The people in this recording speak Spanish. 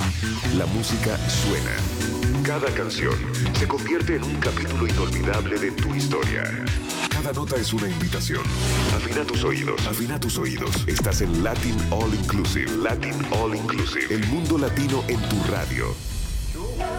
La música suena. Cada canción se convierte en un capítulo inolvidable de tu historia. Cada nota es una invitación. Afina tus oídos. Afina tus oídos. Estás en Latin All Inclusive. Latin All Inclusive. El mundo latino en tu radio.